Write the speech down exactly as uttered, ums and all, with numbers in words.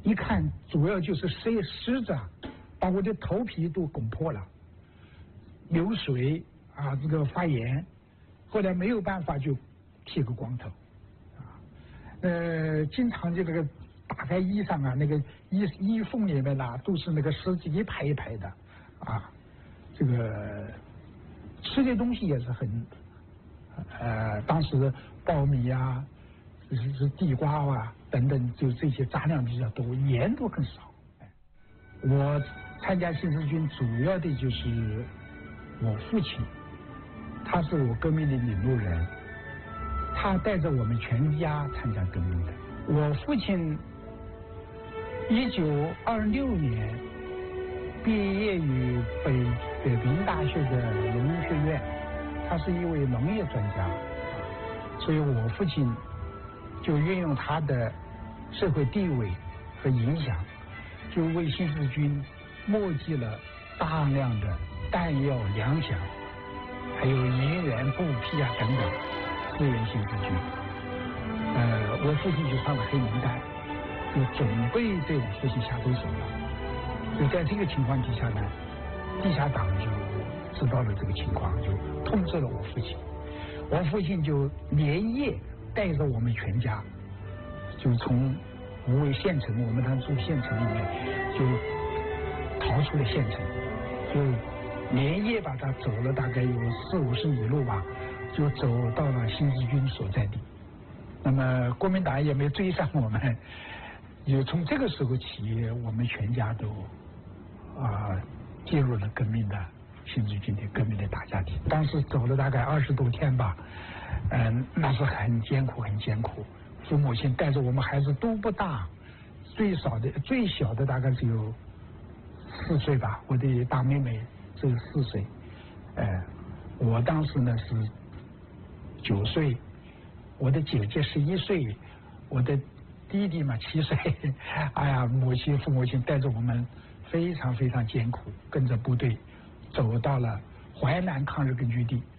一看主要就是湿湿着，把我的头皮都拱破了，流水啊，这个发炎，后来没有办法就剃个光头，啊，呃，经常就这个打开衣裳啊，那个衣衣缝里面呐、啊，都是那个虱子一排一排的，啊，这个吃的东西也是很，呃，当时苞米啊，是是地瓜啊等等，就这些杂粮比较多，盐都很少。哎，我参加新四军主要的就是我父亲，他是我革命的领路人，他带着我们全家参加革命的。我父亲一九二六年毕业于北北平大学的农业学院，他是一位农业专家，所以我父亲就运用他的社会地位和影响，就为新四军募集了大量的弹药、粮饷，还有银元、布匹啊等等，支援新四军。呃，我父亲就上了黑名单，就准备对我父亲下毒手了。就在这个情况底下呢，地下党就知道了这个情况，就通知了我父亲。我父亲就连夜带着我们全家，就从无为县城，我们当时住县城里面，就逃出了县城，就连夜把他走了大概有四五十里路吧，就走到了新四军所在地。那么国民党也没追上我们，也从这个时候起，我们全家都啊进入了革命的新四军的革命的大家庭。当时走了大概二十多天吧，嗯，那是很艰苦，很艰苦。父母亲带着我们孩子都不大，最少的最小的大概只有四岁吧，我的大妹妹只有四岁，呃，我当时呢是九岁，我的姐姐十一岁，我的弟弟嘛七岁，哎呀，母亲父母亲带着我们非常非常艰苦，跟着部队走到了淮南抗日根据地。